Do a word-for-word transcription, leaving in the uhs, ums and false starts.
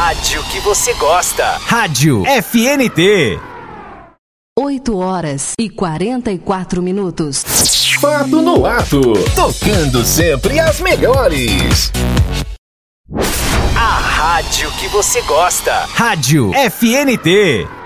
rádio que você gosta. Rádio F N T. oito horas e quarenta e quatro minutos. Fato no ato. Tocando sempre as melhores. A rádio que você gosta. Rádio F N T.